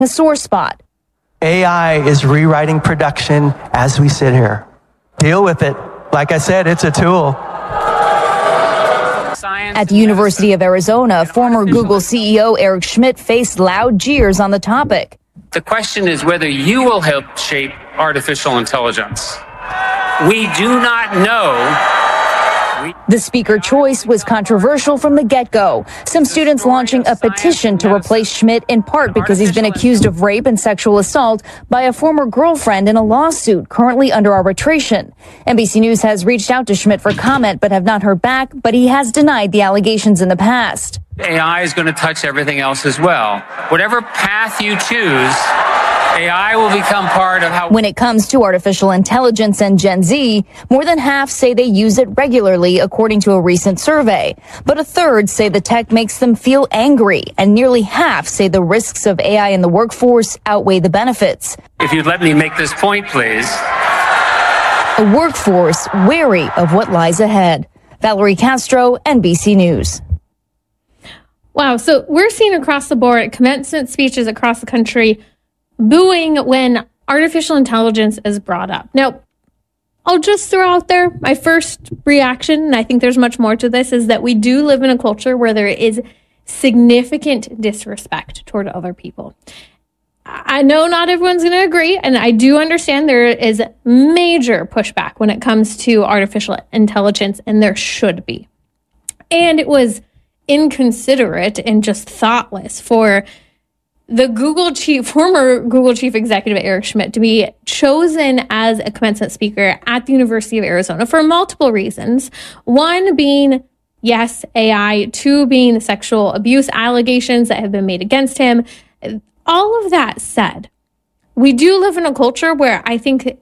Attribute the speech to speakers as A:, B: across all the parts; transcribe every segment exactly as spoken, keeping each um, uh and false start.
A: a sore spot.
B: A I is rewriting production as we sit here. Deal with it. Like I said, it's a tool.
A: At the University of Arizona, former Google C E O Eric Schmidt faced loud jeers on the topic.
C: The question is whether you will help shape artificial intelligence. We do not know. We
A: the speaker choice was controversial from the get-go. Some students launching a petition to replace Schmidt in part because he's been accused of rape and sexual assault by a former girlfriend in a lawsuit currently under arbitration. N B C News has reached out to Schmidt for comment but have not heard back, but he has denied the allegations in the past.
C: A I is going to touch everything else as well. Whatever path you choose, A I will become part of how...
A: When it comes to artificial intelligence and Gen Z, more than half say they use it regularly, according to a recent survey. But a third say the tech makes them feel angry, and nearly half say the risks of A I in the workforce outweigh the benefits.
C: If you'd let me make this point, please.
A: A workforce wary of what lies ahead. Valerie Castro, N B C News.
D: Wow, so we're seeing across the board commencement speeches across the country booing when artificial intelligence is brought up. Now, I'll just throw out there my first reaction, and I think there's much more to this, is that we do live in a culture where there is significant disrespect toward other people. I know not everyone's going to agree, and I do understand there is major pushback when it comes to artificial intelligence, and there should be. And it was inconsiderate and just thoughtless for the Google chief, former Google chief executive Eric Schmidt, to be chosen as a commencement speaker at the University of Arizona for multiple reasons. One being, yes, A I. Two being the sexual abuse allegations that have been made against him. All of that said, we do live in a culture where I think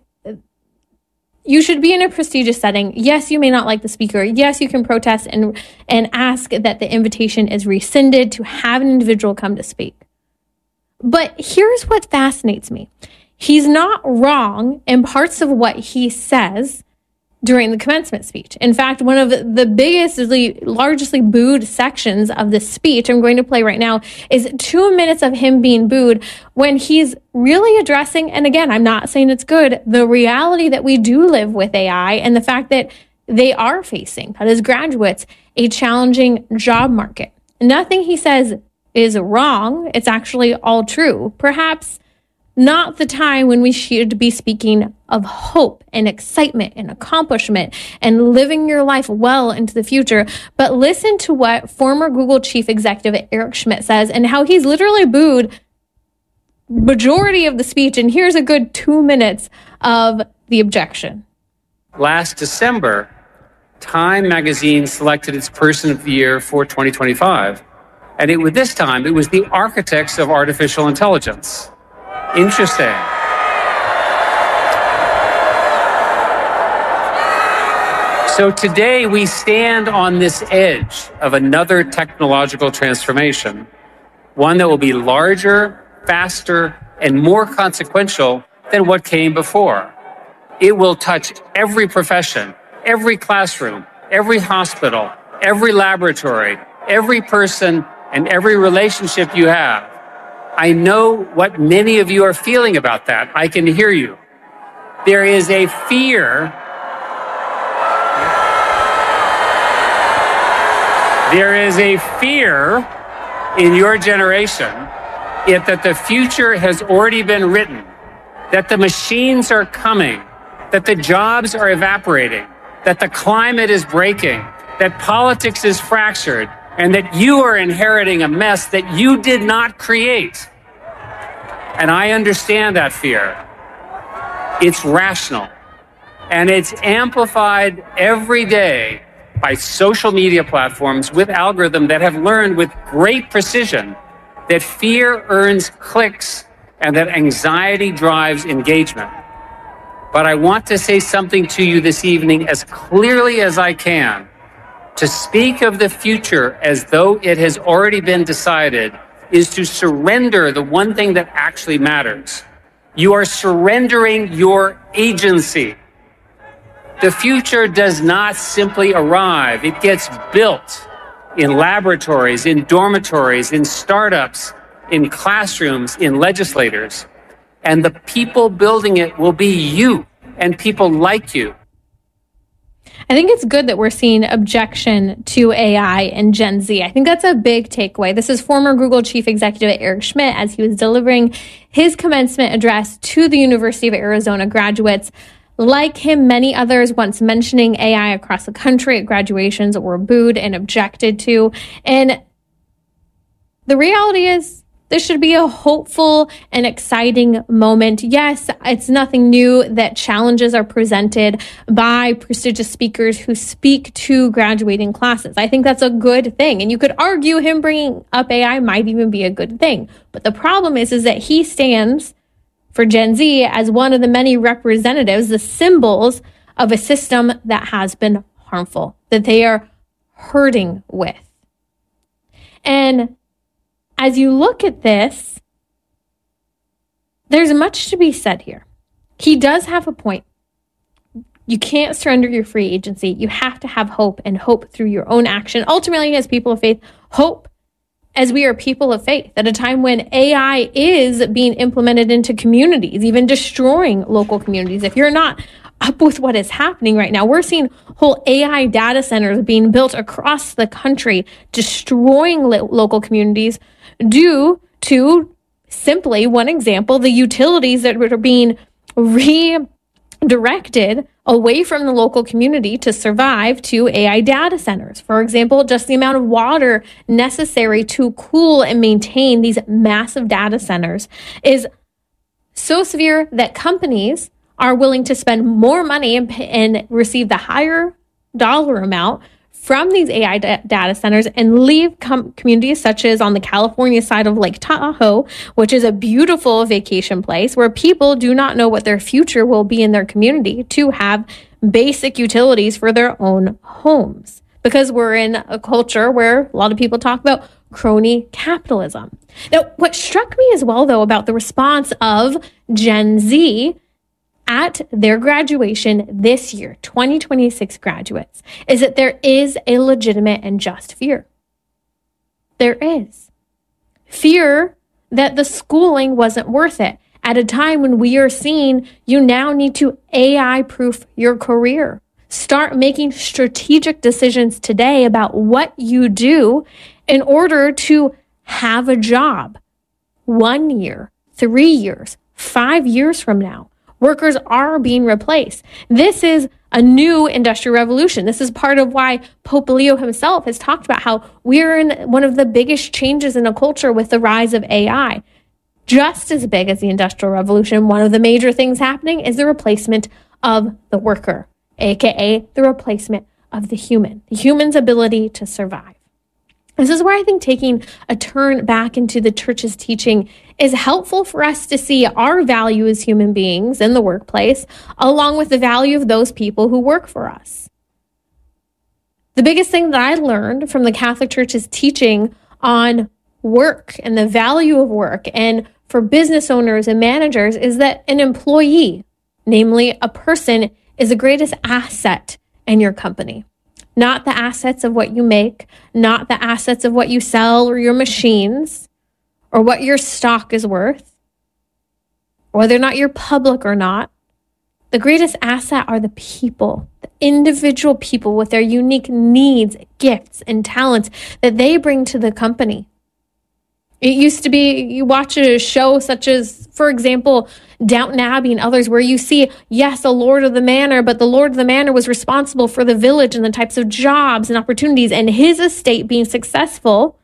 D: you should be in a prestigious setting. Yes, you may not like the speaker. Yes, you can protest and, and ask that the invitation is rescinded to have an individual come to speak. But here's what fascinates me. He's not wrong in parts of what he says during the commencement speech. In fact, one of the biggest, largestly booed sections of the speech I'm going to play right now is two minutes of him being booed when he's really addressing, and again, I'm not saying it's good, the reality that we do live with A I and the fact that they are facing, that as graduates, a challenging job market. Nothing he says is wrong. It's actually all true. Perhaps not the time when we should be speaking of hope and excitement and accomplishment and living your life well into the future. But listen to what former Google chief executive Eric Schmidt says and how he's literally booed majority of the speech. And here's a good two minutes of the objection.
C: Last December, Time magazine selected its Person of the Year for twenty twenty-five. And it was this time, it was the architects of artificial intelligence. Interesting. So today we stand on this edge of another technological transformation, one that will be larger, faster, and more consequential than what came before. It will touch every profession, every classroom, every hospital, every laboratory, every person, and every relationship you have. I know what many of you are feeling about that. I can hear you. There is a fear. There is a fear in your generation if that the future has already been written, that the machines are coming, that the jobs are evaporating, that the climate is breaking, that politics is fractured, and that you are inheriting a mess that you did not create. And I understand that fear. It's rational. And it's amplified every day by social media platforms with algorithms that have learned with great precision that fear earns clicks and that anxiety drives engagement. But I want to say something to you this evening as clearly as I can. To speak of the future as though it has already been decided is to surrender the one thing that actually matters. You are surrendering your agency. The future does not simply arrive. It gets built in laboratories, in dormitories, in startups, in classrooms, in legislators, and the people building it will be you and people like you.
D: I think it's good that we're seeing objection to A I and Gen Z. I think that's a big takeaway. This is former Google chief executive Eric Schmidt as he was delivering his commencement address to the University of Arizona graduates. Like him, many others once mentioning A I across the country at graduations were booed and objected to. And the reality is, this should be a hopeful and exciting moment. Yes, it's nothing new that challenges are presented by prestigious speakers who speak to graduating classes. I think that's a good thing. And you could argue him bringing up A I might even be a good thing. But the problem is, is that he stands for Gen Z as one of the many representatives, the symbols of a system that has been harmful, that they are hurting with. And as you look at this, there's much to be said here. He does have a point. You can't surrender your free agency. You have to have hope, and hope through your own action. Ultimately, as people of faith, hope as we are people of faith at a time when A I is being implemented into communities, even destroying local communities. If you're not up with what is happening right now, we're seeing whole A I data centers being built across the country, destroying lo- local communities due to simply one example, the utilities that are being redirected away from the local community to survive to A I data centers. For example, just the amount of water necessary to cool and maintain these massive data centers is so severe that companies are willing to spend more money and, and receive the higher dollar amount from these A I d- data centers and leave com- communities such as on the California side of Lake Tahoe, which is a beautiful vacation place where people do not know what their future will be in their community, to have basic utilities for their own homes. Because we're in a culture where a lot of people talk about crony capitalism. Now, what struck me as well, though, about the response of Gen Z at their graduation this year, twenty twenty-six graduates, is that there is a legitimate and just fear. There is. Fear that the schooling wasn't worth it at a time when we are seeing you now need to A I-proof your career. Start making strategic decisions today about what you do in order to have a job one year, three years, five years from now. Workers are being replaced. This is a new industrial revolution. This is part of why Pope Leo himself has talked about how we're in one of the biggest changes in a culture with the rise of A I. Just as big as the industrial revolution, one of the major things happening is the replacement of the worker, aka the replacement of the human, the human's ability to survive. This is where I think taking a turn back into the church's teaching is helpful for us to see our value as human beings in the workplace, along with the value of those people who work for us. The biggest thing that I learned from the Catholic Church's teaching on work and the value of work, and for business owners and managers, is that an employee, namely a person, is the greatest asset in your company. Not the assets of what you make, not the assets of what you sell or your machines, or what your stock is worth, whether or not you're public or not. The greatest asset are the people, the individual people with their unique needs, gifts, and talents that they bring to the company. It used to be, you watch a show such as, for example, Downton Abbey and others, where you see, yes, a lord of the manor, but the lord of the manor was responsible for the village and the types of jobs and opportunities, and his estate being successful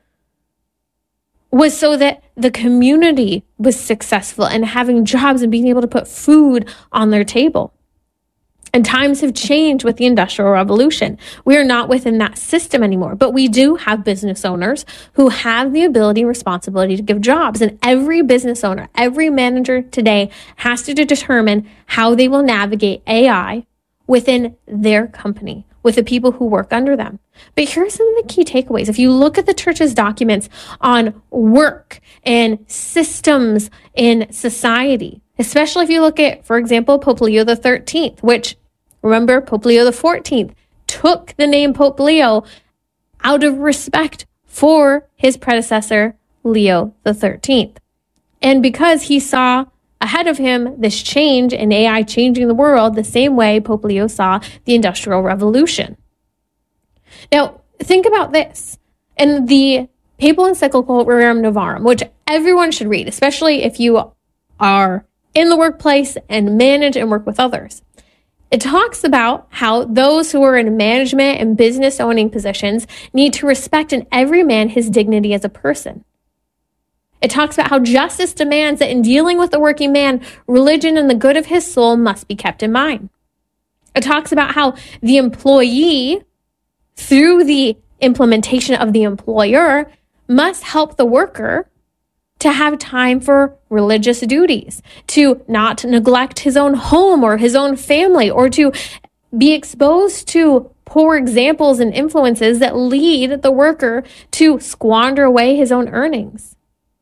D: was so that the community was successful and having jobs and being able to put food on their table. And times have changed with the Industrial Revolution. We are not within that system anymore, but we do have business owners who have the ability and responsibility to give jobs. And every business owner, every manager today has to determine how they will navigate A I within their company, with the people who work under them. But here's some of the key takeaways. If you look at the church's documents on work and systems in society, especially if you look at, for example, Pope Leo the thirteenth, which, remember, Pope Leo the fourteenth took the name Pope Leo out of respect for his predecessor, Leo the thirteenth. And because he saw ahead of him this change in A I changing the world the same way Pope Leo saw the Industrial Revolution. Now, think about this. In the papal encyclical Rerum Novarum, which everyone should read, especially if you are in the workplace and manage and work with others, it talks about how those who are in management and business owning positions need to respect in every man his dignity as a person. It talks about how justice demands that in dealing with the working man, religion and the good of his soul must be kept in mind. It talks about how the employee, through the implementation of the employer, must help the worker to have time for religious duties, to not neglect his own home or his own family, or to be exposed to poor examples and influences that lead the worker to squander away his own earnings.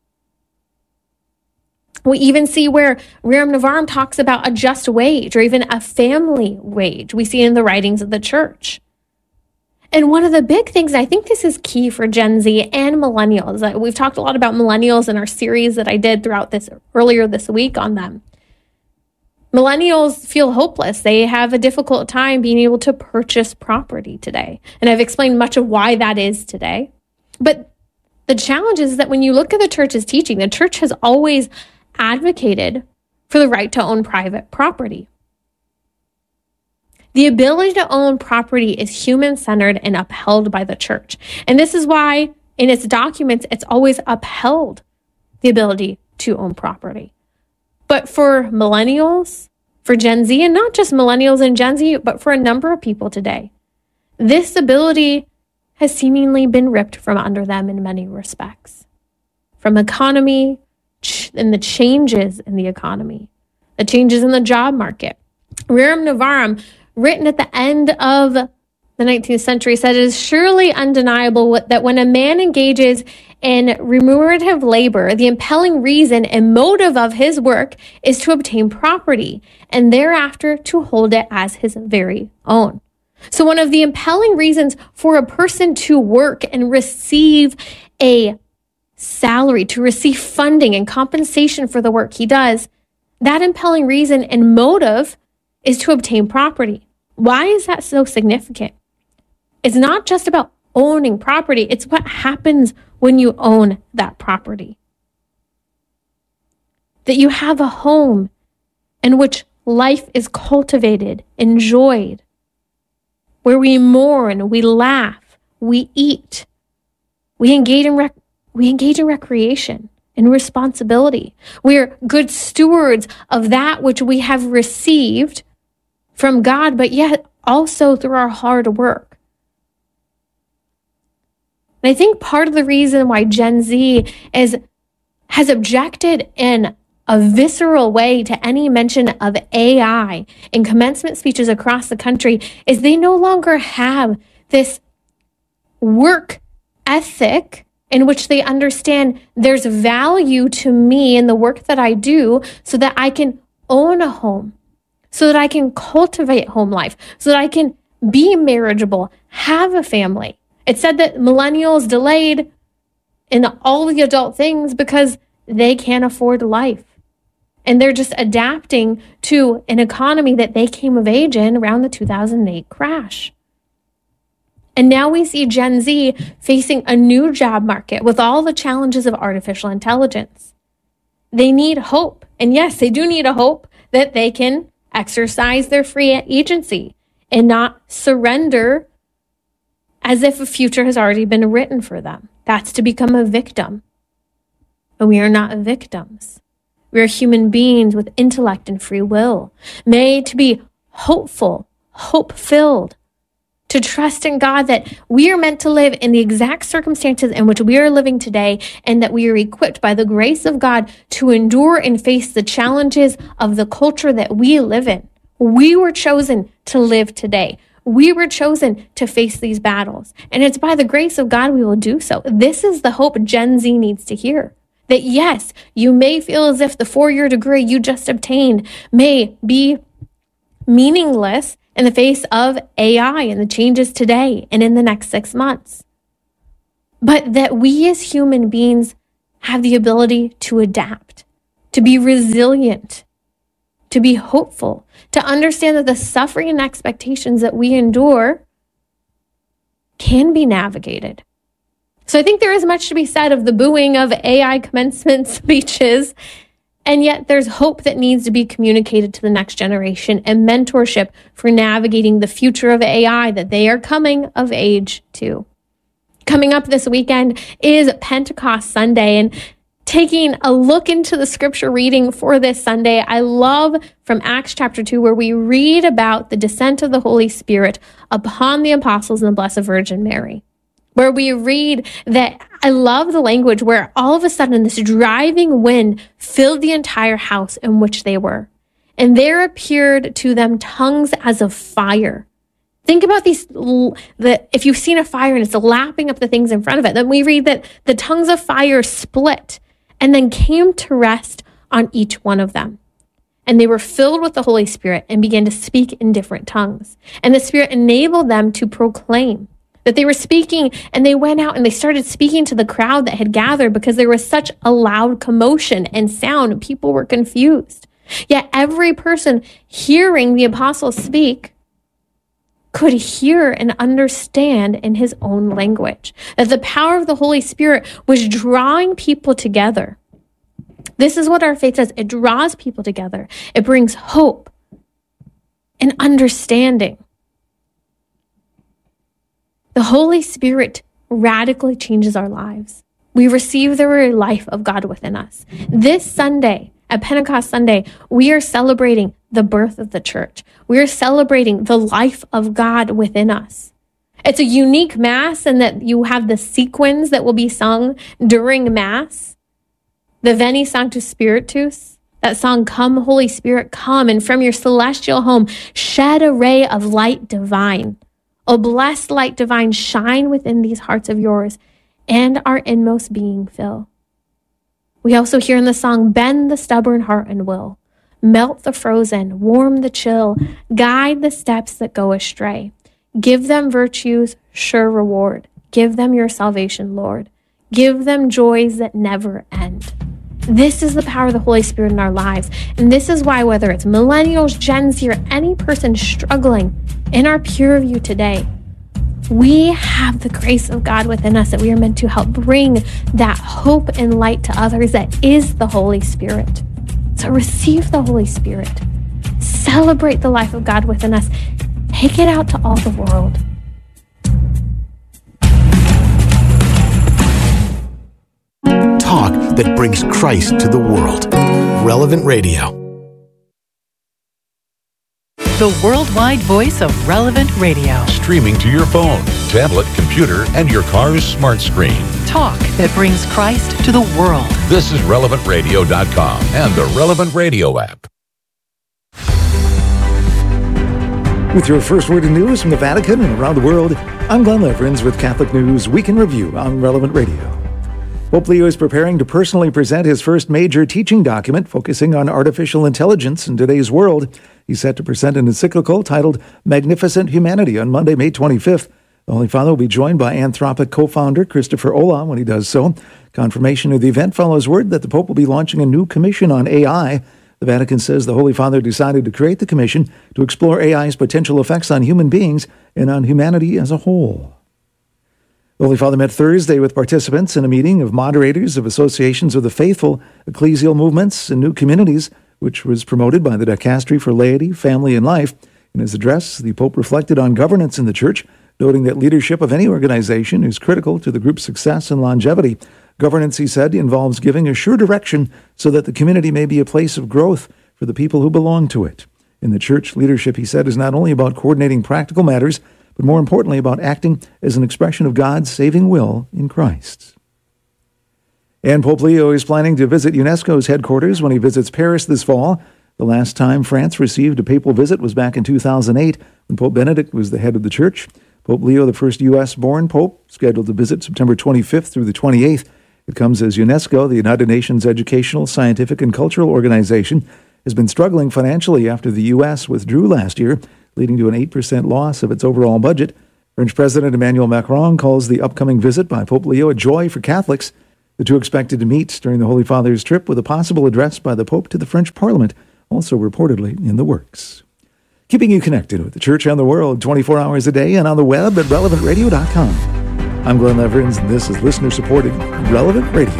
D: We even see where Rerum Novarum talks about a just wage or even a family wage. We see in the writings of the church. And one of the big things, I think this is key for Gen Z and millennials. We've talked a lot about millennials in our series that I did throughout this earlier this week on them. Millennials feel hopeless. They have a difficult time being able to purchase property today. And I've explained much of why that is today. But the challenge is that when you look at the church's teaching, the church has always advocated for the right to own private property. The ability to own property is human-centered and upheld by the church. And this is why in its documents, it's always upheld the ability to own property. But for millennials, for Gen Z, and not just millennials and Gen Z, but for a number of people today, this ability has seemingly been ripped from under them in many respects. From economy and the changes in the economy, the changes in the job market. Rerum Novarum, written at the end of the nineteenth century, said it is surely undeniable that when a man engages in remunerative labor, the impelling reason and motive of his work is to obtain property and thereafter to hold it as his very own. So one of the impelling reasons for a person to work and receive a salary, to receive funding and compensation for the work he does, that impelling reason and motive is to obtain property. Why is that so significant? It's not just about owning property. It's what happens when you own that property. That you have a home in which life is cultivated, enjoyed, where we mourn, we laugh, we eat, we engage in rec- we engage in recreation and responsibility. We are good stewards of that which we have received from God, but yet also through our hard work. And I think part of the reason why Gen Z is has objected in a visceral way to any mention of A I in commencement speeches across the country is they no longer have this work ethic in which they understand there's value to me in the work that I do so that I can own a home, so that I can cultivate home life, so that I can be marriageable, have a family. It said that millennials delayed in all the adult things because they can't afford life. And they're just adapting to an economy that they came of age in around the two thousand eight crash. And now we see Gen Z facing a new job market with all the challenges of artificial intelligence. They need hope. And yes, they do need a hope that they can exercise their free agency and not surrender as if a future has already been written for them. That's to become a victim. But we are not victims. We are human beings with intellect and free will, made to be hopeful, hope-filled, to trust in God that we are meant to live in the exact circumstances in which we are living today, and that we are equipped by the grace of God to endure and face the challenges of the culture that we live in. We were chosen to live today. We were chosen to face these battles. And it's by the grace of God we will do so. This is the hope Gen Z needs to hear. That yes, you may feel as if the four-year degree you just obtained may be meaningless in the face of A I and the changes today and in the next six months. But that we as human beings have the ability to adapt, to be resilient, to be hopeful, to understand that the suffering and expectations that we endure can be navigated. So I think there is much to be said of the booing of A I commencement speeches, and yet there's hope that needs to be communicated to the next generation and mentorship for navigating the future of A I that they are coming of age to. Coming up this weekend is Pentecost Sunday, and taking a look into the scripture reading for this Sunday, I love from Acts chapter two, where we read about the descent of the Holy Spirit upon the apostles and the Blessed Virgin Mary, where we read that, I love the language where all of a sudden this driving wind filled the entire house in which they were. And there appeared to them tongues as of fire. Think about these, the, if you've seen a fire and it's lapping up the things in front of it, then we read that the tongues of fire split and then came to rest on each one of them. And they were filled with the Holy Spirit and began to speak in different tongues. And the Spirit enabled them to proclaim that they were speaking, and they went out and they started speaking to the crowd that had gathered because there was such a loud commotion and sound, and people were confused. Yet every person hearing the apostles speak could hear and understand in his own language, that the power of the Holy Spirit was drawing people together. This is what our faith says. It draws people together. It brings hope and understanding. The Holy Spirit radically changes our lives. We receive the very life of God within us. This Sunday, at Pentecost Sunday, we are celebrating the birth of the church. We are celebrating the life of God within us. It's a unique Mass in that you have the sequins that will be sung during Mass. The Veni Sanctus Spiritus, that song, Come Holy Spirit, come, and from your celestial home, shed a ray of light divine. O blessed light divine, shine within these hearts of yours, and our inmost being fill. We also hear in the song, bend the stubborn heart and will, melt the frozen, warm the chill, guide the steps that go astray. Give them virtues, sure reward. Give them your salvation, Lord. Give them joys that never end. This is the power of the Holy Spirit in our lives. And this is why, whether it's millennials, Gen Z, or any person struggling in our peer review today, we have the grace of God within us that we are meant to help bring that hope and light to others that is the Holy Spirit. So receive the Holy Spirit. Celebrate the life of God within us. Take it out to all the world.
E: Talk that brings Christ to the world. Relevant Radio.
F: The worldwide voice of Relevant Radio.
G: Streaming to your phone, tablet, computer, and your car's smart screen.
F: Talk that brings Christ to the world.
G: This is relevant radio dot com and the Relevant Radio app.
H: With your first word in news from the Vatican and around the world, I'm Glenn Leverins with Catholic News Week in Review on Relevant Radio. Pope Leo is preparing to personally present his first major teaching document focusing on artificial intelligence in today's world. He's set to present an encyclical titled Magnificent Humanity on Monday, May twenty-fifth. The Holy Father will be joined by Anthropic co-founder Christopher Olah when he does so. Confirmation of the event follows word that the Pope will be launching a new commission on A I. The Vatican says the Holy Father decided to create the commission to explore A I's potential effects on human beings and on humanity as a whole. The Holy Father met Thursday with participants in a meeting of moderators of associations of the faithful, ecclesial movements, and new communities, which was promoted by the Dicastery for Laity, Family, and Life. In his address, the Pope reflected on governance in the Church, noting that leadership of any organization is critical to the group's success and longevity. Governance, he said, involves giving a sure direction so that the community may be a place of growth for the people who belong to it. In the Church, leadership, he said, is not only about coordinating practical matters, but more importantly about acting as an expression of God's saving will in Christ. And Pope Leo is planning to visit UNESCO's headquarters when he visits Paris this fall. The last time France received a papal visit was back in two thousand eight, when Pope Benedict was the head of the Church. Pope Leo, the first U S-born pope, scheduled to visit September twenty-fifth through the twenty-eighth. It comes as UNESCO, the United Nations Educational, Scientific, and Cultural Organization, has been struggling financially after the U S withdrew last year, leading to an eight percent loss of its overall budget. French President Emmanuel Macron calls the upcoming visit by Pope Leo a joy for Catholics. The two expected to meet during the Holy Father's trip with a possible address by the Pope to the French Parliament, also reportedly in the works. Keeping you connected with the Church and the world twenty-four hours a day and on the web at relevant radio dot com. I'm Glenn Leverins, and this is listener-supported Relevant Radio.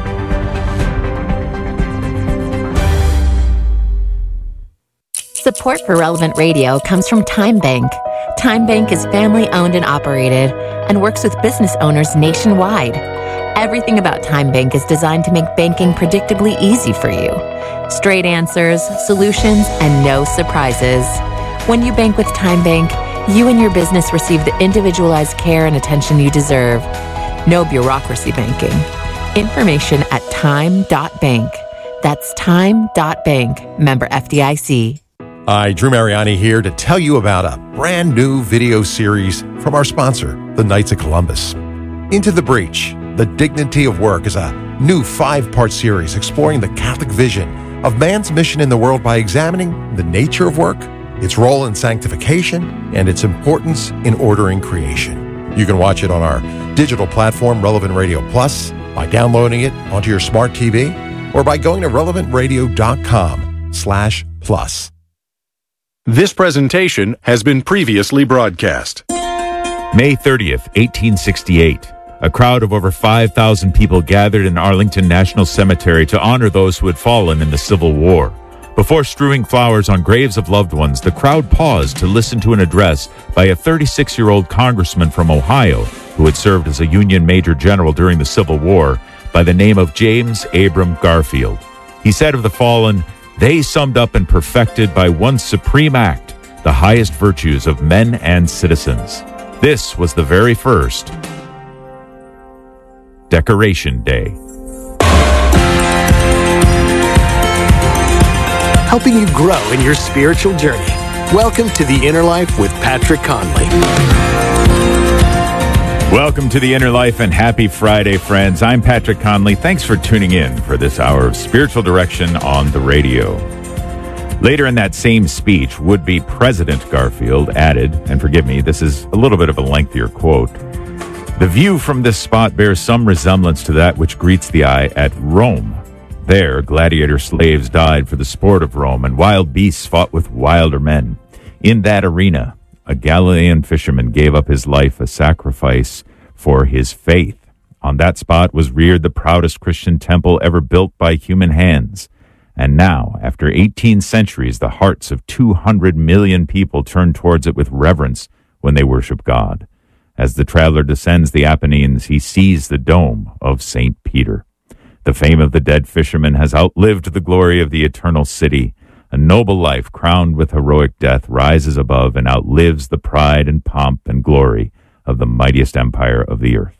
I: Support for Relevant Radio comes from Time Bank. Time Bank is family-owned and operated and works with business owners nationwide. Everything about Time Bank is designed to make banking predictably easy for you. Straight answers, solutions, and no surprises. When you bank with Time Bank, you and your business receive the individualized care and attention you deserve. No bureaucracy banking. Information at time dot bank. That's time dot bank. Member F D I C.
G: Hi, Drew Mariani here to tell you about a brand new video series from our sponsor, the Knights of Columbus. Into the Breach, The Dignity of Work is a new five-part series exploring the Catholic vision of man's mission in the world by examining the nature of work, its role in sanctification, and its importance in ordering creation. You can watch it on our digital platform, Relevant Radio Plus, by downloading it onto your smart T V, or by going to relevant radio dot com slash plus.
J: This presentation has been previously broadcast.
K: May thirtieth, eighteen sixty-eight. A crowd of over five thousand people gathered in Arlington National Cemetery to honor those who had fallen in the Civil War. Before strewing flowers on graves of loved ones, the crowd paused to listen to an address by a thirty-six-year-old congressman from Ohio who had served as a Union Major General during the Civil War by the name of James Abram Garfield. He said of the fallen, "They summed up and perfected by one supreme act the highest virtues of men and citizens." This was the very first Decoration Day.
E: Helping you grow in your spiritual journey. Welcome to The Inner Life with Patrick Conley.
K: Welcome to The Inner Life and happy Friday, friends. I'm Patrick Conley. Thanks for tuning in for this hour of spiritual direction on the radio. Later in that same speech, would-be President Garfield added, and forgive me, this is a little bit of a lengthier quote, "The view from this spot bears some resemblance to that which greets the eye at Rome. There, gladiator slaves died for the sport of Rome, and wild beasts fought with wilder men. In that arena, a Galilean fisherman gave up his life a sacrifice for his faith. On that spot was reared the proudest Christian temple ever built by human hands. And now, after eighteen centuries, the hearts of two hundred million people turn towards it with reverence when they worship God. As the traveler descends the Apennines, he sees the dome of Saint Peter. The fame of the dead fisherman has outlived the glory of the eternal city. A noble life crowned with heroic death rises above and outlives the pride and pomp and glory of the mightiest empire of the earth."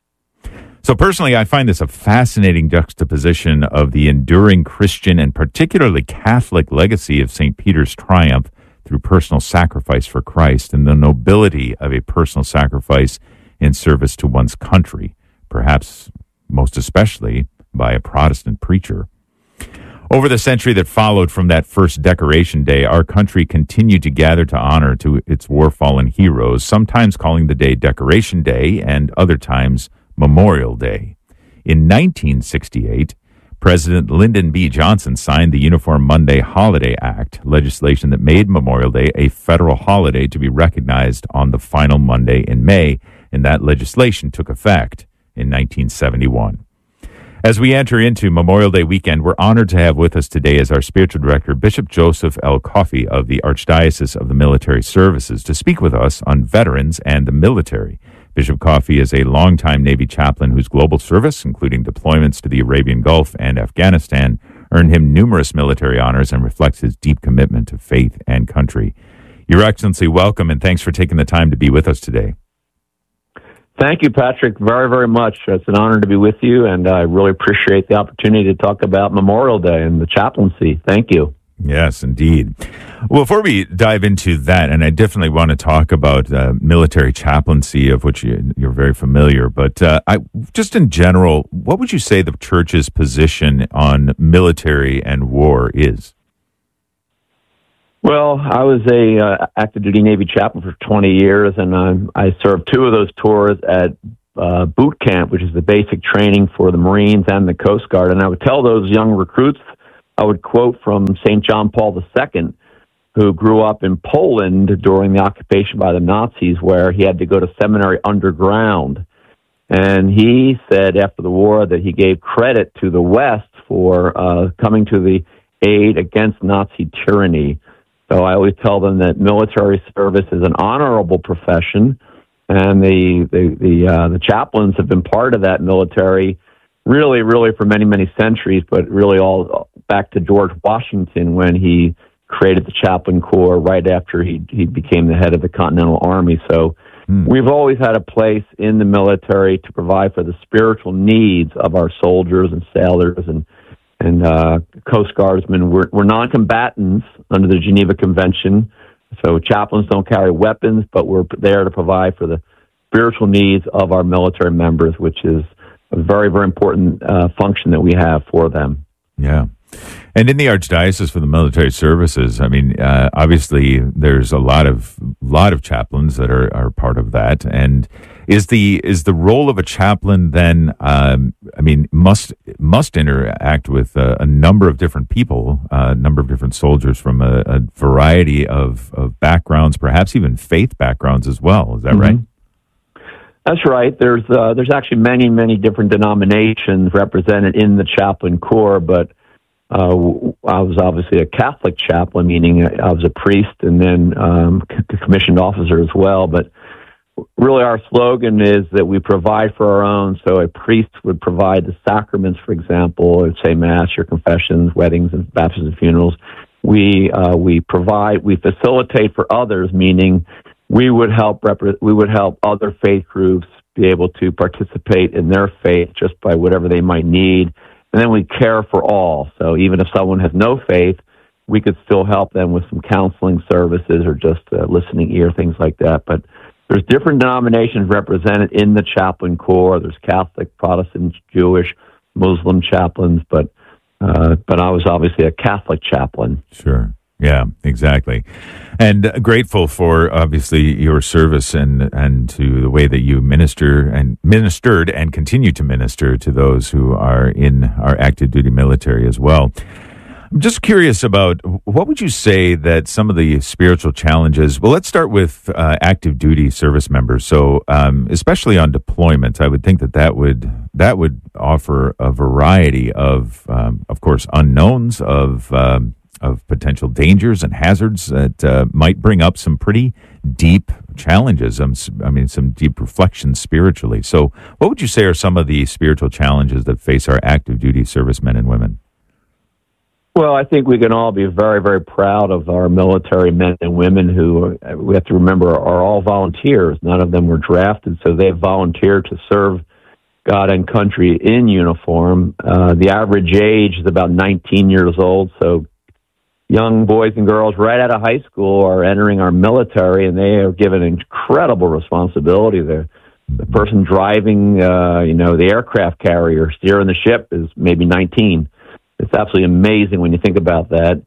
K: So personally, I find this a fascinating juxtaposition of the enduring Christian and particularly Catholic legacy of Saint Peter's triumph through personal sacrifice for Christ and the nobility of a personal sacrifice in service to one's country, perhaps most especially by a Protestant preacher. Over the century that followed from that first Decoration Day, our country continued to gather to honor to its war-fallen heroes, sometimes calling the day Decoration Day and other times Memorial Day. In nineteen sixty-eight, President Lyndon B. Johnson signed the Uniform Monday Holiday Act, legislation that made Memorial Day a federal holiday to be recognized on the final Monday in May, and that legislation took effect in nineteen seventy-one. As we enter into Memorial Day weekend, we're honored to have with us today as our spiritual director, Bishop Joseph L. Coffey of the Archdiocese of the Military Services, to speak with us on veterans and the military. Bishop Coffey is a longtime Navy chaplain whose global service, including deployments to the Arabian Gulf and Afghanistan, earned him numerous military honors and reflects his deep commitment to faith and country. Your Excellency, welcome, and thanks for taking the time to be with us today.
L: Thank you, Patrick, very, very much. It's an honor to be with you, and I really appreciate the opportunity to talk about Memorial Day and the chaplaincy. Thank you.
K: Yes, indeed. Well, before we dive into that, and I definitely want to talk about uh, military chaplaincy, of which you, you're very familiar, but uh, I, just in general, what would you say the Church's position on military and war is?
L: Well, I was a uh, active duty Navy chaplain for twenty years, and um, I served two of those tours at uh, boot camp, which is the basic training for the Marines and the Coast Guard. And I would tell those young recruits, I would quote from Saint John Paul the Second, who grew up in Poland during the occupation by the Nazis, where he had to go to seminary underground. And he said after the war that he gave credit to the West for uh, coming to the aid against Nazi tyranny. So I always tell them that military service is an honorable profession, and the the the, uh, the chaplains have been part of that military really, really for many, many centuries, but really all back to George Washington when he created the Chaplain Corps right after he he became the head of the Continental Army. So mm. we've always had a place in the military to provide for the spiritual needs of our soldiers and sailors and and uh, Coast Guardsmen. We're, we're non-combatants under the Geneva Convention, so chaplains don't carry weapons, but we're there to provide for the spiritual needs of our military members, which is a very, very important uh, function that we have for them.
K: Yeah. And in the Archdiocese for the Military Services, I mean, uh, obviously there's a lot of lot of chaplains that are, are part of that. And is the is the role of a chaplain then? Um, I mean, must must interact with a, a number of different people, a number of different soldiers from a, a variety of, of backgrounds, perhaps even faith backgrounds as well. Is that mm-hmm. right?
L: That's right. There's uh, there's actually many many different denominations represented in the Chaplain Corps, but Uh, I was obviously a Catholic chaplain, meaning I was a priest and then um, c- commissioned officer as well. But really our slogan is that we provide for our own. So a priest would provide the sacraments, for example, or say Mass, your confessions, weddings, and baptisms and funerals. We uh, we provide, we facilitate for others, meaning we would help rep- we would help other faith groups be able to participate in their faith just by whatever they might need. And then we care for all. So even if someone has no faith, we could still help them with some counseling services or just uh, listening ear, things like that. But there's different denominations represented in the Chaplain Corps. There's Catholic, Protestant, Jewish, Muslim chaplains, but uh, but I was obviously a Catholic chaplain.
K: Sure. Yeah, exactly. And uh, grateful for obviously your service and and to the way that you minister and ministered and continue to minister to those who are in our active duty military as well. I'm just curious about what would you say that some of the spiritual challenges, well, let's start with uh, active duty service members. So um, especially on deployment, I would think that that would, that would offer a variety of, um, of course, unknowns of, um, of potential dangers and hazards that uh, might bring up some pretty deep challenges. Um, I mean, some deep reflections spiritually. So what would you say are some of the spiritual challenges that face our active duty servicemen and women?
L: Well, I think we can all be very, very proud of our military men and women who, we have to remember, are all volunteers. None of them were drafted, so they've volunteered to serve God and country in uniform. Uh, the average age is about nineteen years old, so young boys and girls right out of high school are entering our military, and they are given incredible responsibility. The, the person driving, uh, you know, the aircraft carrier, steering the ship is maybe nineteen. It's absolutely amazing when you think about that.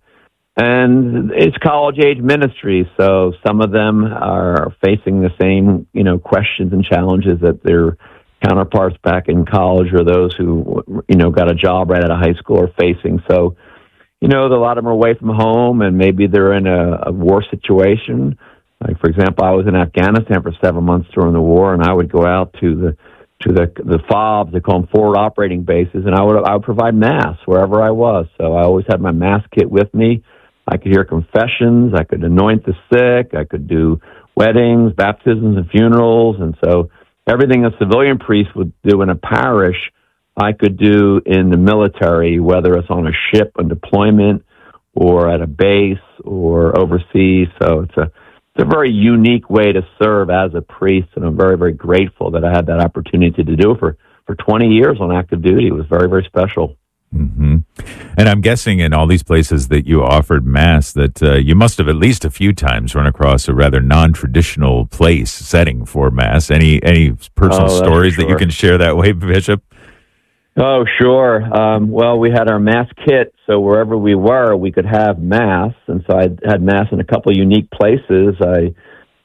L: And it's college-age ministry, so some of them are facing the same, you know, questions and challenges that their counterparts back in college or those who, you know, got a job right out of high school are facing. So, you know, a lot of them are away from home, and maybe they're in a, a war situation. Like, for example, I was in Afghanistan for seven months during the war, and I would go out to the to the the F O Bs, they call them forward operating bases, and I would I would provide Mass wherever I was. So I always had my Mass kit with me. I could hear confessions, I could anoint the sick, I could do weddings, baptisms, and funerals, and so everything a civilian priest would do in a parish, I could do in the military, whether it's on a ship, on deployment, or at a base, or overseas. So it's a It's a very unique way to serve as a priest, and I'm very, very grateful that I had that opportunity to do it for, for twenty years on active duty. It was very, very special.
K: Mm-hmm. And I'm guessing in all these places that you offered Mass that uh, you must have at least a few times run across a rather non-traditional place setting for Mass. Any any personal oh, stories sure. that you can share that way, Bishop?
L: Oh, sure. Um, well, we had our Mass kit, so wherever we were, we could have Mass. And so I had Mass in a couple of unique places. I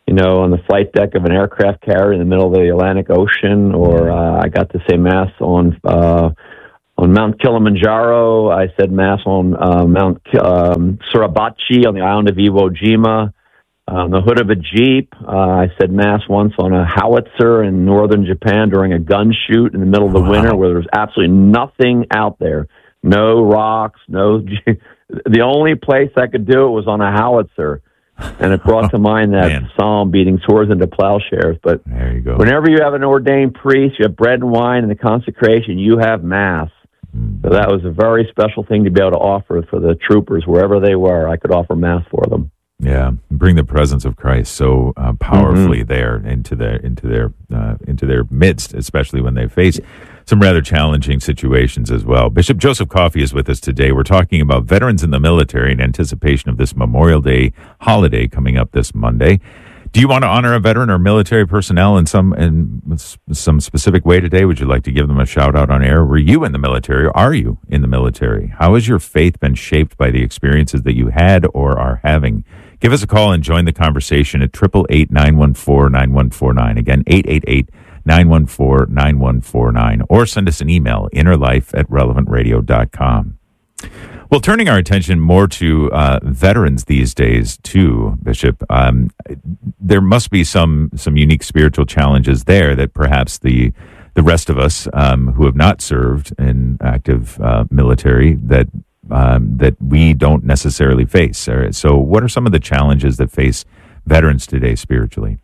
L: you know, on the flight deck of an aircraft carrier in the middle of the Atlantic Ocean, or uh, I got to say Mass on uh, on Mount Kilimanjaro. I said Mass on uh, Mount um, Suribachi on the island of Iwo Jima. On the hood of a Jeep. Uh, I said Mass once on a howitzer in northern Japan during a gun shoot in the middle of the wow. winter where there was absolutely nothing out there. No rocks, no... The only place I could do it was on a howitzer. And it brought to mind that Man. psalm, beating swords into plowshares. But
K: there you go.
L: Whenever you have an ordained priest, you have bread and wine and the consecration, you have Mass. Mm. So that was a very special thing to be able to offer for the troopers, wherever they were. I could offer Mass for them.
K: Yeah, bring the presence of Christ so uh, powerfully mm-hmm. there into their into their uh, into their midst, especially when they face some rather challenging situations as well. Bishop Joseph Coffey is with us today. We're talking about veterans in the military in anticipation of this Memorial Day holiday coming up this Monday. Do you want to honor a veteran or military personnel in some in some specific way today? Would you like to give them a shout out on air? Were you in the military? Or are you in the military? How has your faith been shaped by the experiences that you had or are having? Give us a call and join the conversation at eight eight eight, nine one four, nine one four nine. Again, eight eight eight, nine one four, nine one four nine. Or send us an email, innerlife at relevant radio dot com. Well, turning our attention more to uh, veterans these days, too, Bishop, um, there must be some some unique spiritual challenges there that perhaps the the rest of us um, who have not served in active uh, military that um, that we don't necessarily face. So, what are some of the challenges that face veterans today spiritually?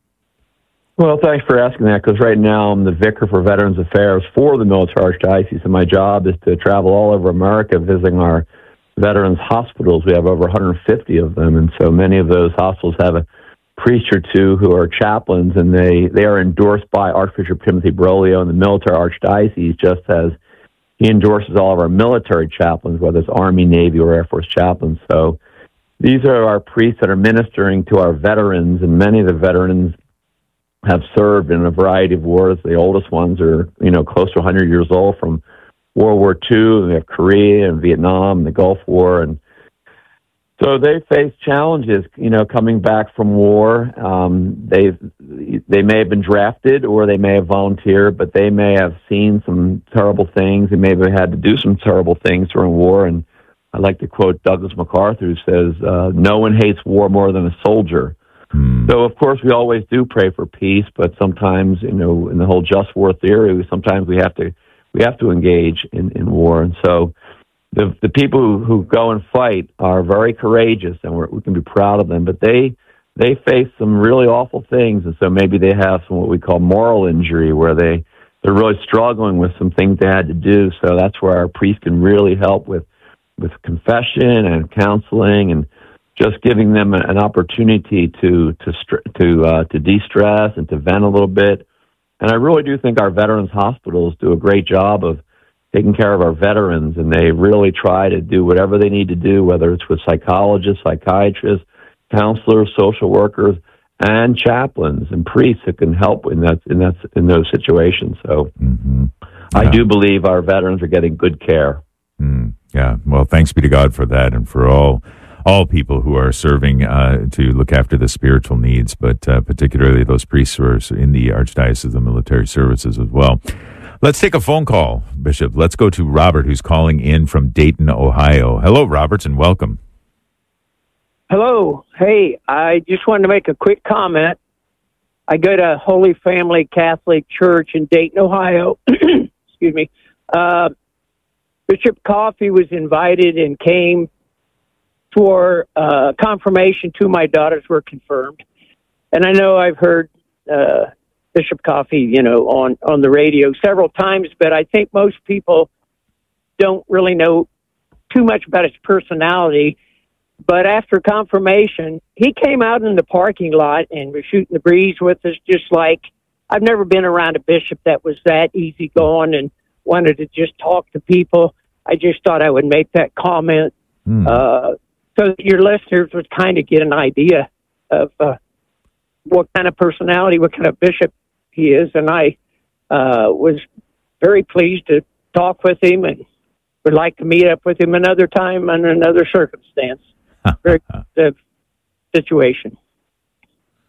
L: Well, thanks for asking that, because right now I'm the Vicar for Veterans Affairs for the Military Archdiocese, and my job is to travel all over America visiting our veterans hospitals. We have over one hundred fifty of them, and so many of those hospitals have a priest or two who are chaplains, and they, they are endorsed by Archbishop Timothy Broglio in the Military Archdiocese, just as he endorses all of our military chaplains, whether it's Army, Navy, or Air Force chaplains. So these are our priests that are ministering to our veterans, and many of the veterans have served in a variety of wars. The oldest ones are, you know, close to one hundred years old from World War Two. We have Korea and Vietnam and the Gulf War. And so they face challenges, you know, coming back from war. Um, they they may have been drafted or they may have volunteered, but they may have seen some terrible things. They may have had to do some terrible things during war. And I like to quote Douglas MacArthur, who says, uh, no one hates war more than a soldier. Hmm. So, of course, we always do pray for peace, but sometimes, you know, in the whole just war theory, sometimes we have to we have to engage in, in war. And so the the people who, who go and fight are very courageous, and we're, we can be proud of them, but they they face some really awful things, and so maybe they have some what we call moral injury, where they, they're really struggling with some things they had to do. So that's where our priest can really help with, with confession and counseling and just giving them an opportunity to to to uh, to de-stress and to vent a little bit. And I really do think our veterans hospitals do a great job of taking care of our veterans, and they really try to do whatever they need to do, whether it's with psychologists, psychiatrists, counselors, social workers, and chaplains and priests that can help in that in that in those situations. So
K: mm-hmm. yeah.
L: I do believe our veterans are getting good care.
K: Mm, yeah. Well, thanks be to God for that, and for all. all people who are serving uh, to look after the spiritual needs, but uh, particularly those priests who are in the Archdiocese of Military Services as well. Let's take a phone call, Bishop. Let's go to Robert, who's calling in from Dayton, Ohio. Hello, Robert, and welcome.
M: Hello. Hey, I just wanted to make a quick comment. I go to Holy Family Catholic Church in Dayton, Ohio. Excuse me. Uh, Bishop Coffey was invited and came for uh, confirmation. Two of my daughters were confirmed. And I know I've heard uh, Bishop Coffey, you know, on, on the radio several times, but I think most people don't really know too much about his personality. But after confirmation, he came out in the parking lot and was shooting the breeze with us, just like I've never been around a bishop that was that easygoing and wanted to just talk to people. I just thought I would make that comment. Mm. Uh, So your listeners would kind of get an idea of uh, what kind of personality, what kind of bishop he is. And I uh, was very pleased to talk with him and would like to meet up with him another time under another circumstance. Very good situation.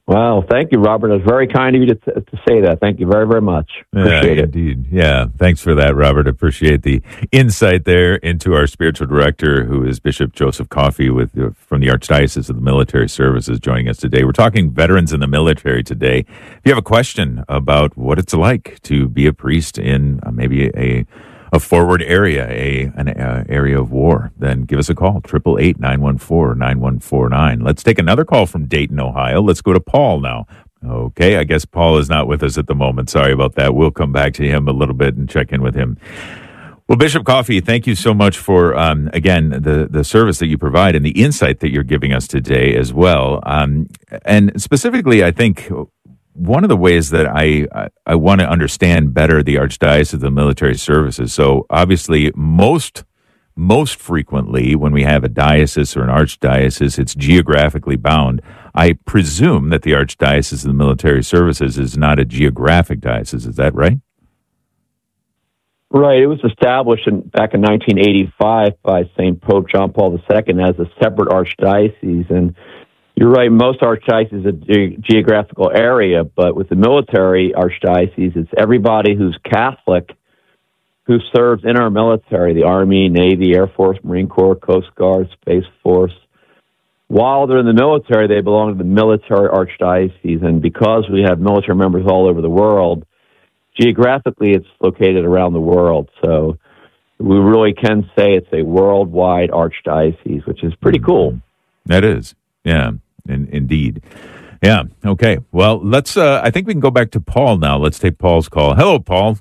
L: Wow, thank you, Robert. It was very kind of you to, to say that. Thank you very, very much. Appreciate
K: yeah,
L: it.
K: Indeed. Yeah, thanks for that, Robert. Appreciate the insight there into our spiritual director, who is Bishop Joseph Coffey with from the Archdiocese of the Military Services, joining us today. We're talking veterans in the military today. If you have a question about what it's like to be a priest in uh, maybe a a forward area, a an uh, area of war, then give us a call, eight eight eight, nine one four, nine one four nine. Let's take another call from Dayton, Ohio. Let's go to Paul now. Okay, I guess Paul is not with us at the moment. Sorry about that. We'll come back to him a little bit and check in with him. Well, Bishop Coffey, thank you so much for, um, again, the, the service that you provide and the insight that you're giving us today as well. Um, and specifically, I think one of the ways that I, I, I want to understand better the Archdiocese of the Military Services. So obviously, most most frequently when we have a diocese or an archdiocese, it's geographically bound. I presume that the Archdiocese of the Military Services is not a geographic diocese. Is that right?
L: Right. It was established in, back in nineteen eighty-five by Saint Pope John Paul the Second as a separate archdiocese. And you're right, most archdioceses is a ge- geographical area, but with the military archdiocese, it's everybody who's Catholic who serves in our military, the Army, Navy, Air Force, Marine Corps, Coast Guard, Space Force. While they're in the military, they belong to the military archdiocese, and because we have military members all over the world, geographically it's located around the world, so we really can say it's a worldwide archdiocese, which is pretty cool.
K: That is, yeah. In, indeed. Yeah. Okay. Well, let's, uh, I think we can go back to Paul now. Let's take Paul's call. Hello, Paul.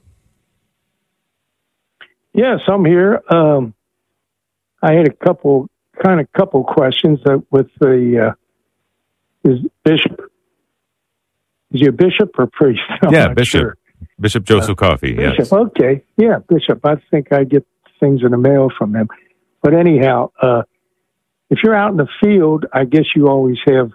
N: Yes, I'm here. Um, I had a couple, kind of couple questions uh, with the, uh, is bishop, is he a bishop or priest? I'm
K: yeah,
N: not
K: Bishop.
N: Sure.
K: Bishop Joseph uh, Coffey,
N: Bishop,
K: yes.
N: Okay. Yeah, Bishop. I think I get things in the mail from them. But anyhow, uh, if you're out in the field, I guess you always have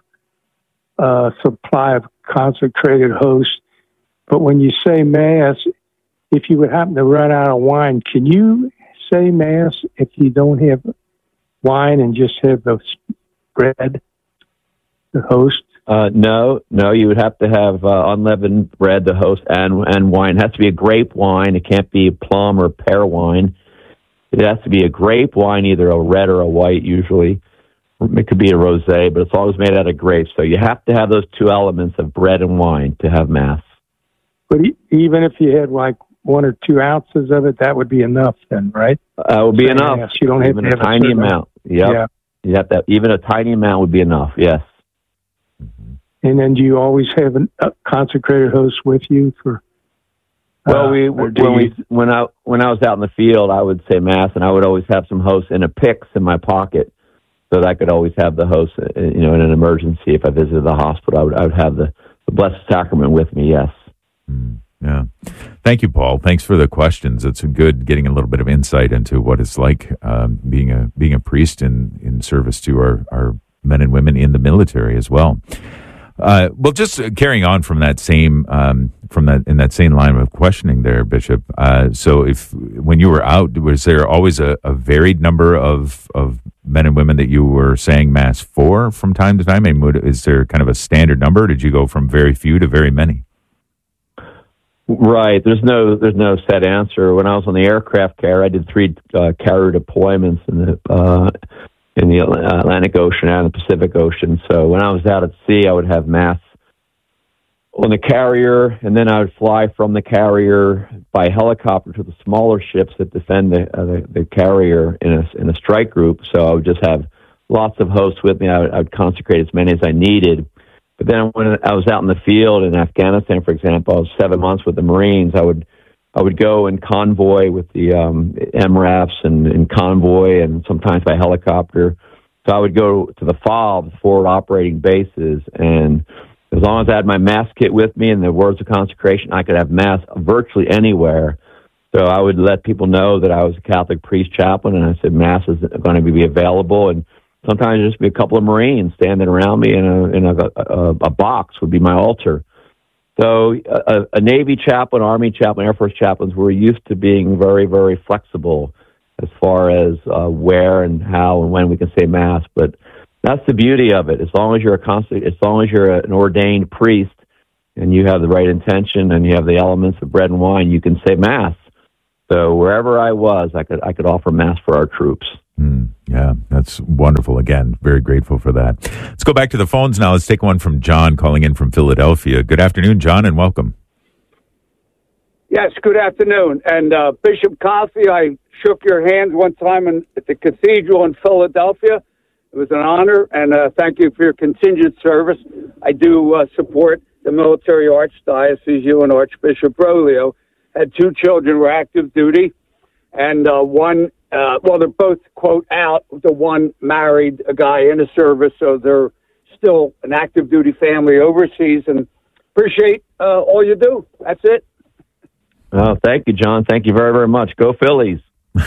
N: a supply of consecrated hosts. But when you say Mass, if you would happen to run out of wine, can you say Mass if you don't have wine and just have the bread, the host?
L: Uh, no, no, you would have to have uh, unleavened bread, the host, and and wine. It has to be a grape wine. It can't be plum or pear wine. It has to be a grape wine, either a red or a white, usually. It could be a rosé, but it's always made out of grapes. So you have to have those two elements of bread and wine to have Mass.
N: But even if you had like one or two ounces of it, that would be enough then, right?
L: That uh, would be
N: so
L: enough.
N: Mass. You don't have
L: even
N: to
L: a
N: have
L: tiny
N: a
L: amount. Yep. Yeah. You have to, even a tiny amount would be enough, yes.
N: And then do you always have a consecrated host with you for?
L: Well, we when
N: you,
L: we when I when I was out in the field, I would say Mass, and I would always have some hosts in a pyx in my pocket, so that I could always have the host. You know, in an emergency, if I visited the hospital, I would I would have the, the Blessed Sacrament with me. Yes.
K: Mm, yeah. Thank you, Paul. Thanks for the questions. It's good getting a little bit of insight into what it's like um, being a being a priest in in service to our our men and women in the military as well. Uh, well, just carrying on from that same um, from that in that same line of questioning there, Bishop. Uh, so, if when you were out, was there always a, a varied number of of men and women that you were saying Mass for from time to time? I mean, would, is there kind of a standard number? Did you go from very few to very many?
L: Right. There's no there's no set answer. When I was on the aircraft carrier, I did three uh, carrier deployments in the. Uh, in the Atlantic Ocean and the Pacific Ocean. So when I was out at sea, I would have Mass on the carrier, and then I would fly from the carrier by helicopter to the smaller ships that defend the uh, the, the carrier in a, in a strike group. So I would just have lots of hosts with me. I would, I would consecrate as many as I needed. But then when I was out in the field in Afghanistan, for example, I was seven months with the Marines. I would I would go in convoy with the um, M RAFs and in convoy and sometimes by helicopter. So I would go to the F O B, forward operating bases, and as long as I had my Mass kit with me and the words of consecration, I could have Mass virtually anywhere. So I would let people know that I was a Catholic priest chaplain, and I said Mass is going to be available. And sometimes there'd just be a couple of Marines standing around me in a, in a, a, a box would be my altar. So a, a Navy chaplain, Army chaplain, Air Force chaplains were used to being very, very flexible as far as uh, where and how and when we can say Mass. But That's the beauty of it. As long as you're a constant, as long as you're an ordained priest and you have the right intention and you have the elements of bread and wine, you can say Mass. So wherever I was, I could I could offer Mass for our troops.
K: Mm, yeah, that's wonderful. Again, very grateful for that. Let's go back to the phones now. Let's take one from John calling in from Philadelphia. Good afternoon, John, and welcome.
O: Yes, good afternoon. And uh, Bishop Coffey, I shook your hand one time in, at the cathedral in Philadelphia. It was an honor, and uh, thank you for your contingent service. I do uh, support the military archdiocese. You and Archbishop Brolio had two children who were active duty, and uh, one, uh, well, they're both, quote, out. The one married a guy in the service, so they're still an active duty family overseas, and appreciate uh, all you do. That's it.
L: Oh, thank you, John. Thank you very, very much. Go Phillies.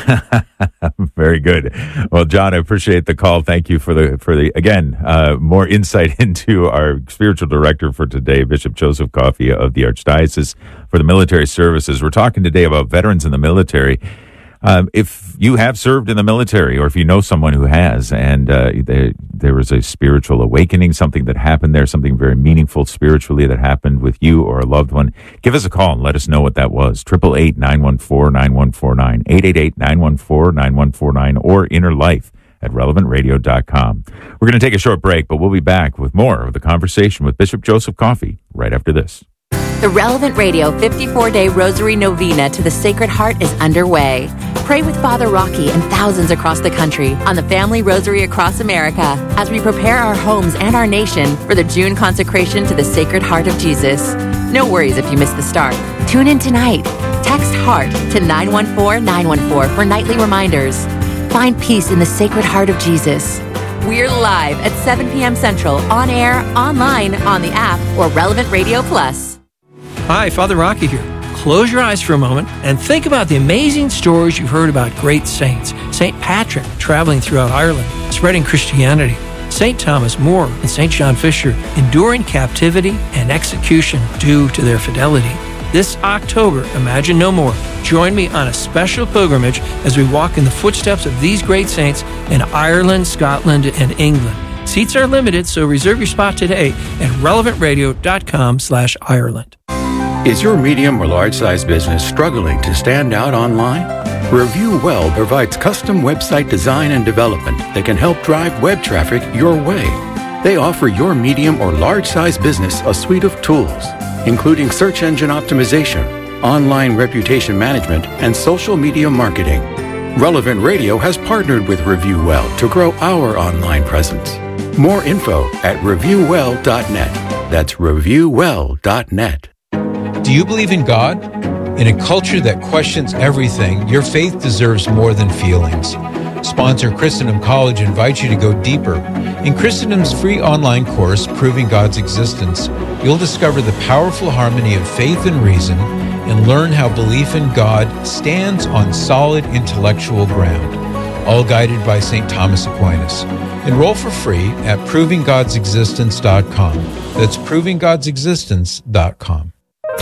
K: Very good. Well, John, I appreciate the call. Thank you for the, for the again, uh, more insight into our spiritual director for today, Bishop Joseph Coffey of the Archdiocese for the Military Services. We're talking today about veterans in the military. Um, if you have served in the military, or if you know someone who has, and uh, they, there was a spiritual awakening, something that happened there, something very meaningful spiritually that happened with you or a loved one, give us a call and let us know what that was. eight eight eight, nine one four, nine one four nine, eight eight eight, nine one four, nine one four nine, or Inner Life at relevant radio dot com. We're going to take a short break, but we'll be back with more of the conversation with Bishop Joseph Coffey right after this.
I: The Relevant Radio fifty-four day Rosary Novena to the Sacred Heart is underway. Pray with Father Rocky and thousands across the country on the Family Rosary Across America as we prepare our homes and our nation for the June consecration to the Sacred Heart of Jesus. No worries if you miss the start. Tune in tonight. Text HEART to nine one four nine one four for nightly reminders. Find peace in the Sacred Heart of Jesus. We're live at seven p.m. Central, on air, online, on the app, or Relevant Radio Plus.
P: Hi, Father Rocky here. Close your eyes for a moment and think about the amazing stories you've heard about great saints. Saint Patrick traveling throughout Ireland, spreading Christianity. Saint Thomas More and Saint John Fisher enduring captivity and execution due to their fidelity. This October, Imagine No More. Join me on a special pilgrimage as we walk in the footsteps of these great saints in Ireland, Scotland, and England. Seats are limited, so reserve your spot today at relevant radio dot com slash Ireland.
Q: Is your medium or large-size business struggling to stand out online? Review Well provides custom website design and development that can help drive web traffic your way. They offer your medium or large-size business a suite of tools, including search engine optimization, online reputation management, and social media marketing. Relevant Radio has partnered with Review Well to grow our online presence. More info at review well dot net. That's review well dot net.
R: Do you believe in God? In a culture that questions everything, your faith deserves more than feelings. Sponsor Christendom College invites you to go deeper. In Christendom's free online course, Proving God's Existence, you'll discover the powerful harmony of faith and reason and learn how belief in God stands on solid intellectual ground, all guided by Saint Thomas Aquinas. Enroll for free at proving gods existence dot com. That's proving gods existence dot com.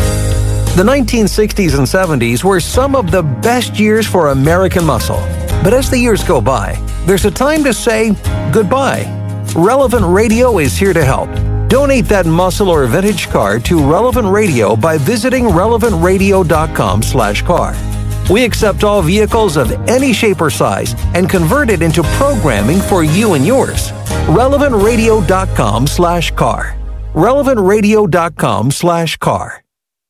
S: The nineteen sixties and seventies were some of the best years for American muscle. But as the years go by, there's a time to say goodbye. Relevant Radio is here to help. Donate that muscle or vintage car to Relevant Radio by visiting relevant radio dot com slash car. We accept all vehicles of any shape or size and convert it into programming for you and yours. relevant radio dot com slash car. relevant radio dot com slash car.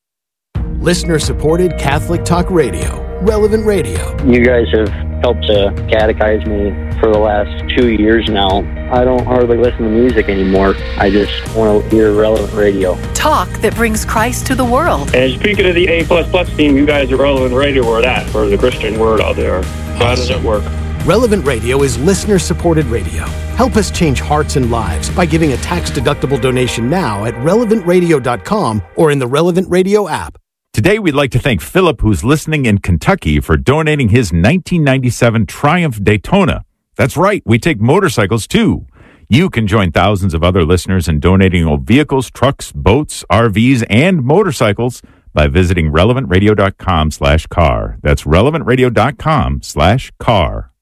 E: Listener-supported Catholic Talk Radio, Relevant Radio.
T: You guys have helped to catechize me for the last two years now. I don't hardly listen to music anymore. I just want to hear Relevant Radio.
F: Talk that brings Christ to the world.
U: And speaking of the A plus plus team, you guys are Relevant Radio or that for the Christian word out there. How does it work?
E: Relevant Radio is listener-supported radio. Help us change hearts and lives by giving a tax-deductible donation now at relevant radio dot com or in the Relevant Radio app.
K: Today, we'd like to thank Philip, who's listening in Kentucky, for donating his nineteen ninety-seven Triumph Daytona. That's right, we take motorcycles too. You can join thousands of other listeners in donating old vehicles, trucks, boats, R Vs, and motorcycles by visiting relevant radio dot com slash car. That's relevant radio dot com slash car.